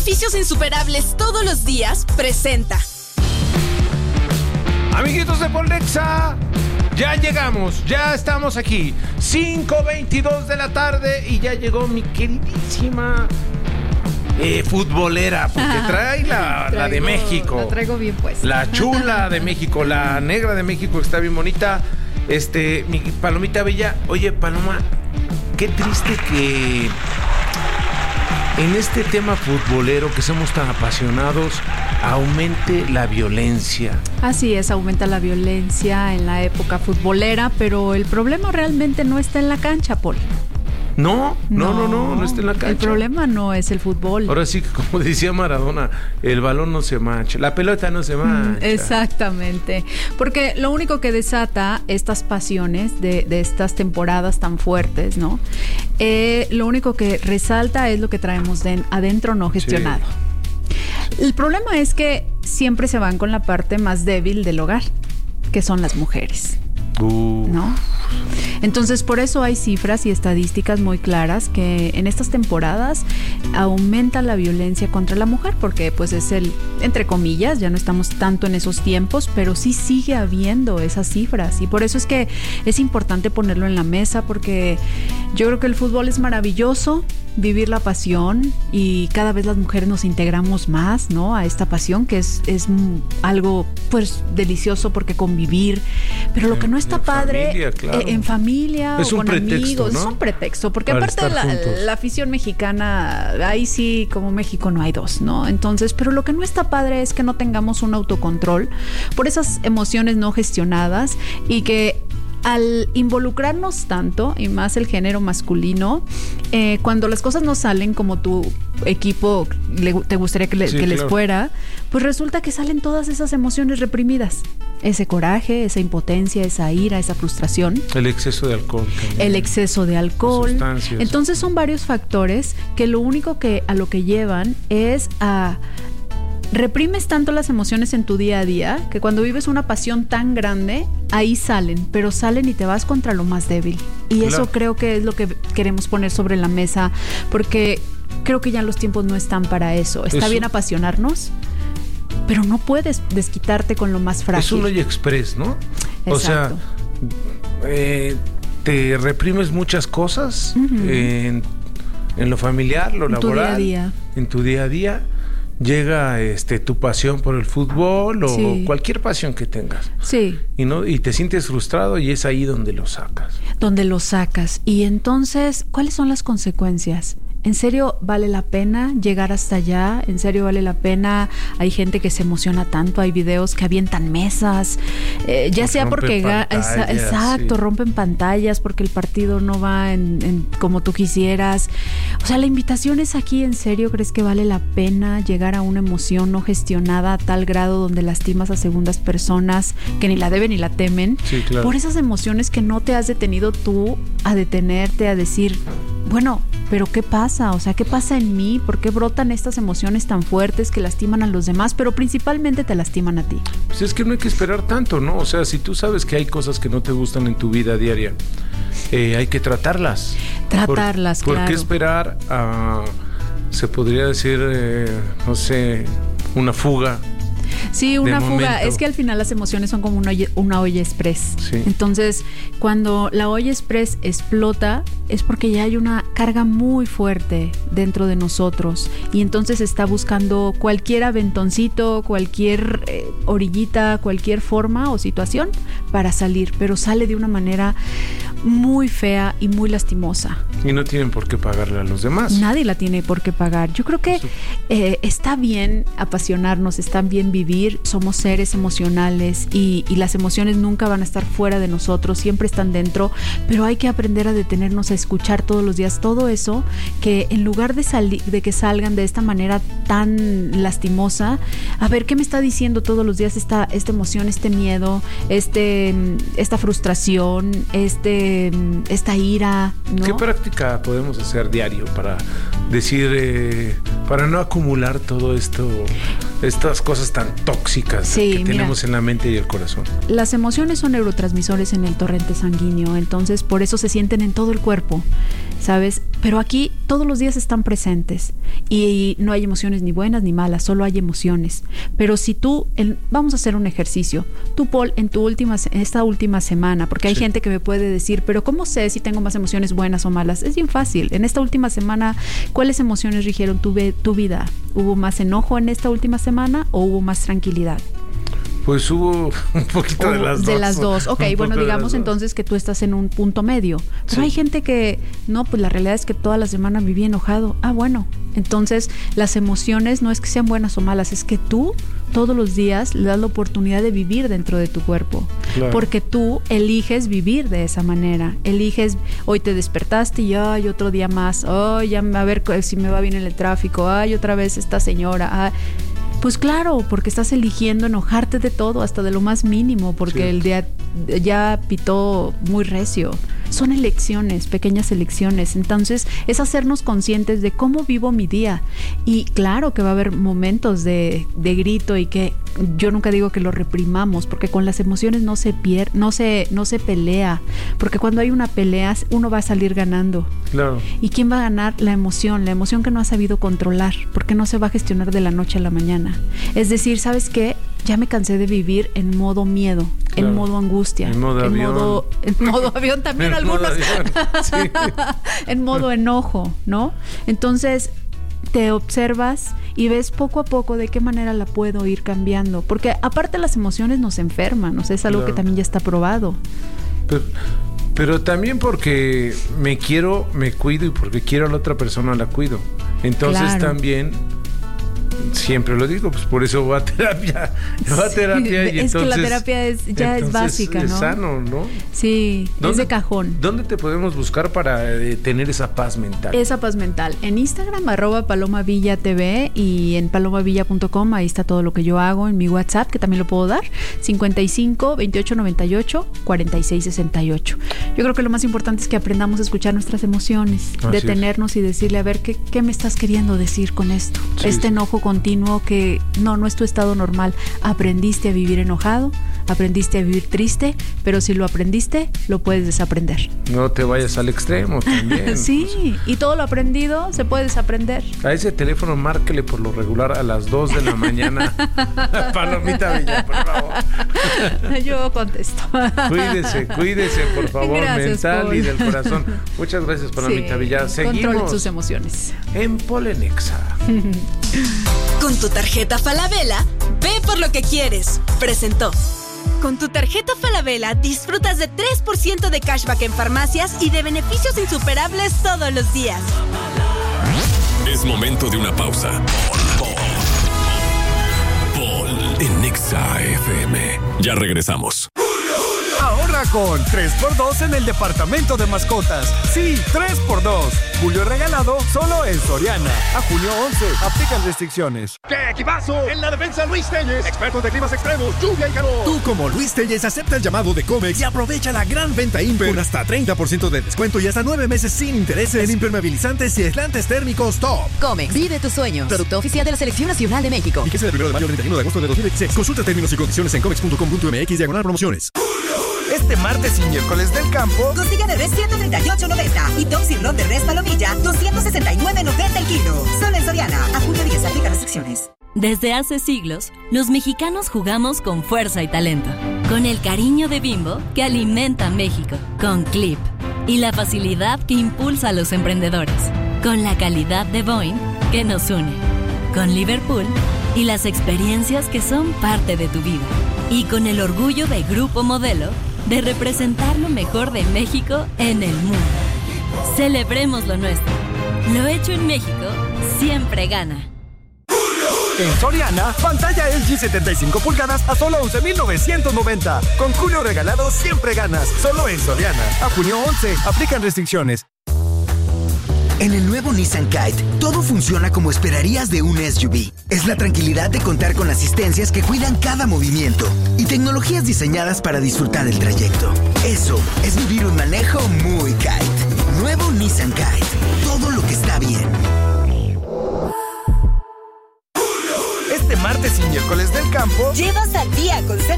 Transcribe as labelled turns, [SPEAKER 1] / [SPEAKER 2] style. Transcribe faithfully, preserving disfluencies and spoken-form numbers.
[SPEAKER 1] Beneficios insuperables todos los días presenta.
[SPEAKER 2] Amiguitos de Polnexa, ya llegamos, ya estamos aquí. cinco veintidós de la tarde y ya llegó mi queridísima eh, futbolera, porque trae la,
[SPEAKER 3] traigo,
[SPEAKER 2] la de México.
[SPEAKER 3] La traigo bien puesta.
[SPEAKER 2] La chula de México, la negra de México, que está bien bonita. Este, mi Palomita Bella. Oye, Paloma, qué triste que en este tema futbolero, que somos tan apasionados, aumente la violencia.
[SPEAKER 3] Así es, aumenta la violencia en la época futbolera, pero el problema realmente no está en la cancha, Paul.
[SPEAKER 2] No, no, no, no, no, no está en la cancha.
[SPEAKER 3] El problema no es el fútbol.
[SPEAKER 2] Ahora sí, como decía Maradona, el balón no se mancha, la pelota no se mancha.
[SPEAKER 3] Mm, exactamente, porque lo único que desata estas pasiones de, de estas temporadas tan fuertes, ¿no? Eh, lo único que resalta es lo que traemos de adentro no gestionado. Sí. El problema es que siempre se van con la parte más débil del hogar, que son las mujeres. Uh. ¿No? Entonces, por eso hay cifras y estadísticas muy claras que en estas temporadas aumenta la violencia contra la mujer, porque pues es el, entre comillas, ya no estamos tanto en esos tiempos, pero sí sigue habiendo esas cifras, y por eso es que es importante ponerlo en la mesa, porque yo creo que el fútbol es maravilloso, vivir la pasión, y cada vez las mujeres nos integramos más, ¿no?, a esta pasión, que es, es algo pues delicioso, porque convivir, pero lo que no está en padre
[SPEAKER 2] familia, claro.
[SPEAKER 3] eh, en familia
[SPEAKER 2] es
[SPEAKER 3] o
[SPEAKER 2] un
[SPEAKER 3] con
[SPEAKER 2] pretexto,
[SPEAKER 3] amigos,
[SPEAKER 2] ¿no?
[SPEAKER 3] Es un pretexto, porque
[SPEAKER 2] Para
[SPEAKER 3] aparte la, la afición mexicana, ahí sí, como México no hay dos, ¿no? Entonces, pero lo que no está padre es que no tengamos un autocontrol por esas emociones no gestionadas, y que al involucrarnos tanto, y más el género masculino, eh, cuando las cosas no salen como tu equipo le, te gustaría que, le, sí, que claro. les fuera, pues resulta que salen todas esas emociones reprimidas. Ese coraje, esa impotencia, esa ira, esa frustración.
[SPEAKER 2] El exceso de alcohol también.
[SPEAKER 3] El exceso de alcohol.
[SPEAKER 2] Sustancias.
[SPEAKER 3] Entonces son varios factores que lo único que a lo que llevan es a... Reprimes tanto las emociones en tu día a día que cuando vives una pasión tan grande, ahí salen, pero salen y te vas contra lo más débil. Y claro. Eso creo que es lo que queremos poner sobre la mesa, porque creo que ya los tiempos no están para eso. Está eso. Bien apasionarnos, pero no puedes desquitarte con lo más frágil.
[SPEAKER 2] Es un hoy express, ¿no?
[SPEAKER 3] Exacto.
[SPEAKER 2] O sea, eh, te reprimes muchas cosas uh-huh. en, en lo familiar, lo
[SPEAKER 3] en
[SPEAKER 2] laboral,
[SPEAKER 3] tu día a día.
[SPEAKER 2] en tu día a día. Llega este tu pasión por el fútbol o sí. cualquier pasión que tengas.
[SPEAKER 3] Sí.
[SPEAKER 2] Y no y te sientes frustrado, y es ahí donde lo sacas.
[SPEAKER 3] Donde lo sacas. Y entonces, ¿cuáles son las consecuencias? ¿En serio vale la pena llegar hasta allá? ¿En serio vale la pena? Hay gente que se emociona tanto, hay videos que avientan mesas, eh, ya sea porque ga- esa, exacto, sí. rompen pantallas porque el partido no va en, en como tú quisieras. O sea, la invitación es aquí, ¿en serio crees que vale la pena llegar a una emoción no gestionada a tal grado donde lastimas a segundas personas que ni la deben ni la temen?
[SPEAKER 2] Sí, claro.
[SPEAKER 3] Por esas emociones que no te has detenido tú a detenerte, a decir, bueno, pero ¿qué pasa? O sea, ¿qué pasa en mí? ¿Por qué brotan estas emociones tan fuertes que lastiman a los demás, pero principalmente te lastiman a ti?
[SPEAKER 2] Pues es que no hay que esperar tanto, ¿no? O sea, si tú sabes que hay cosas que no te gustan en tu vida diaria, eh, hay que tratarlas.
[SPEAKER 3] Tratarlas,
[SPEAKER 2] ¿Por,
[SPEAKER 3] claro.
[SPEAKER 2] ¿Por qué esperar a, se podría decir, eh, no sé, una fuga?
[SPEAKER 3] Sí, una fuga.
[SPEAKER 2] Momento.
[SPEAKER 3] Es que al final las emociones son como una olla, una olla express.
[SPEAKER 2] Sí.
[SPEAKER 3] Entonces, cuando la olla express explota, es porque ya hay una carga muy fuerte dentro de nosotros. Y entonces está buscando cualquier aventoncito, cualquier eh, orillita, cualquier forma o situación para salir. Pero sale de una manera muy fea y muy lastimosa.
[SPEAKER 2] Y no tienen por qué pagarle a los demás.
[SPEAKER 3] Nadie la tiene por qué pagar. Yo creo que eh, está bien apasionarnos, está bien vivir. Somos seres emocionales y, y las emociones nunca van a estar fuera de nosotros, siempre están dentro, pero hay que aprender a detenernos, a escuchar todos los días todo eso, que en lugar de, sali- de que salgan de esta manera tan lastimosa, a ver qué me está diciendo todos los días esta, esta emoción, este miedo, este, esta frustración, este, esta ira, ¿no?
[SPEAKER 2] ¿Qué práctica podemos hacer diario para decir, eh, para no acumular todo esto estas cosas tan tóxicas
[SPEAKER 3] sí,
[SPEAKER 2] que
[SPEAKER 3] mira,
[SPEAKER 2] tenemos en la mente y el corazón.
[SPEAKER 3] Las emociones son neurotransmisores en el torrente sanguíneo, entonces por eso se sienten en todo el cuerpo, ¿sabes? Pero aquí todos los días están presentes y no hay emociones ni buenas ni malas, solo hay emociones. Pero si tú, el, vamos a hacer un ejercicio, tú, Paul, en tu última, en esta última semana, porque hay sí. gente que me puede decir, pero ¿cómo sé si tengo más emociones buenas o malas? Es bien fácil. En esta última semana, ¿cuáles emociones rigieron tu, tu vida? ¿Hubo más enojo en esta última semana o hubo más tranquilidad?
[SPEAKER 2] Pues hubo un poquito
[SPEAKER 3] o
[SPEAKER 2] de las dos.
[SPEAKER 3] De las dos, ok, bueno, digamos entonces que tú estás en un punto medio. Pero sí. hay gente que, no, pues la realidad es que toda la semana viví enojado. Ah, bueno, entonces las emociones no es que sean buenas o malas, es que tú todos los días le das la oportunidad de vivir dentro de tu cuerpo. Claro. Porque tú eliges vivir de esa manera. Eliges, hoy te despertaste y ay, otro día más. Ay, ya a ver si me va bien en el tráfico. Ay, otra vez esta señora. Ay. Pues claro, porque estás eligiendo enojarte de todo, hasta de lo más mínimo, porque sí. el día ya pitó muy recio. Son elecciones, pequeñas elecciones. Entonces, es hacernos conscientes de cómo vivo mi día. Y claro que va a haber momentos de, de grito y que yo nunca digo que lo reprimamos, porque con las emociones no se pierde, no se, no se pelea. Porque cuando hay una pelea, uno va a salir ganando.
[SPEAKER 2] Claro.
[SPEAKER 3] ¿Y quién va a ganar? La emoción, la emoción que no ha sabido controlar, porque no se va a gestionar de la noche a la mañana. Es decir, ¿sabes qué? Ya me cansé de vivir en modo miedo, claro. en modo angustia,
[SPEAKER 2] en modo
[SPEAKER 3] en
[SPEAKER 2] avión,
[SPEAKER 3] modo, en modo avión también algunos, sí. en modo enojo, ¿no? Entonces te observas y ves poco a poco de qué manera la puedo ir cambiando, porque aparte las emociones nos enferman, o sea, es algo claro. que también ya está probado.
[SPEAKER 2] Pero, pero también porque me quiero, me cuido, y porque quiero a la otra persona la cuido. Entonces claro. también siempre lo digo, pues por eso va a terapia, va a terapia y
[SPEAKER 3] es
[SPEAKER 2] entonces,
[SPEAKER 3] que la terapia es, ya es básica, ¿no?
[SPEAKER 2] Es sano, ¿no?
[SPEAKER 3] Sí, es de cajón.
[SPEAKER 2] ¿Dónde te podemos buscar para eh, tener esa paz mental?
[SPEAKER 3] Esa paz mental. En Instagram, arroba Paloma Villa T V, y en paloma villa punto com, ahí está todo lo que yo hago. En mi WhatsApp, que también lo puedo dar, cincuenta y cinco, veintiocho noventa y ocho, cuarenta y seis sesenta y ocho. Yo creo que lo más importante es que aprendamos a escuchar nuestras emociones, Así detenernos es. y decirle, a ver, ¿qué, qué me estás queriendo decir con esto? Sí, este enojo con continuo que no, no es tu estado normal. Aprendiste a vivir enojado, aprendiste a vivir triste, pero si lo aprendiste, lo puedes desaprender.
[SPEAKER 2] No te vayas al extremo también.
[SPEAKER 3] Sí, pues, y todo lo aprendido se puede desaprender.
[SPEAKER 2] A ese teléfono márquele por lo regular a las dos de la mañana. Palomita Villa, por favor.
[SPEAKER 3] Yo contesto.
[SPEAKER 2] Cuídese, cuídese, por favor,
[SPEAKER 3] gracias,
[SPEAKER 2] mental
[SPEAKER 3] Paul.
[SPEAKER 2] y del corazón. Muchas gracias, Palomita sí, Villa. Seguimos.
[SPEAKER 3] Controlen sus emociones.
[SPEAKER 2] En Polenexa.
[SPEAKER 1] Con tu tarjeta Falabella, ve por lo que quieres. Presentó. Con tu tarjeta Falabella disfrutas de tres por ciento de cashback en farmacias y de beneficios insuperables todos los días.
[SPEAKER 4] Es momento de una pausa. Paul, Paul, Paul en Nexa F M. Ya regresamos.
[SPEAKER 5] Ahorra con tres por dos en el departamento de mascotas. Sí, tres por dos. Julio regalado solo en Soriana. A junio once. Aplican restricciones.
[SPEAKER 6] ¡Qué equipazo! En la defensa, Luis Telles. Expertos de climas extremos, lluvia y calor.
[SPEAKER 7] Tú, como Luis Telles, acepta el llamado de Comex y aprovecha la gran venta Imper con hasta treinta por ciento de descuento y hasta nueve meses sin intereses en impermeabilizantes y aislantes térmicos top.
[SPEAKER 8] Comex, vive tus sueños. Producto oficial de la Selección Nacional de México.
[SPEAKER 7] Fíjese del primero de mayo al treinta y uno de agosto de dos mil veintiséis. Consulta términos y condiciones en comex punto com punto m x diagonal promociones.
[SPEAKER 5] Este martes y miércoles del campo,
[SPEAKER 9] costilla de res ciento treinta y ocho noventa y top sirloin de res palomilla doscientos sesenta y nueve noventa el kilo. Solo en Soriana. A junio diez, aplica restricciones.
[SPEAKER 10] Desde hace siglos, los mexicanos jugamos con fuerza y talento, con el cariño de Bimbo que alimenta a México, con Clip y la facilidad que impulsa a los emprendedores, con la calidad de Boeing que nos une, con Liverpool y las experiencias que son parte de tu vida, y con el orgullo de Grupo Modelo de representar lo mejor de México en el mundo. Celebremos lo nuestro. Lo hecho en México siempre gana.
[SPEAKER 5] En Soriana, pantalla L G setenta y cinco pulgadas a solo once mil novecientos noventa. Con Julio regalado siempre ganas. Solo en Soriana. A junio once. Aplican restricciones.
[SPEAKER 11] En el nuevo Nissan Kite, todo funciona como esperarías de un S U V. Es la tranquilidad de contar con asistencias que cuidan cada movimiento y tecnologías diseñadas para disfrutar el trayecto. Eso es vivir un manejo muy Kite. Nuevo Nissan Kite. Todo lo que está bien.
[SPEAKER 5] Este martes
[SPEAKER 9] campo, llevas al día con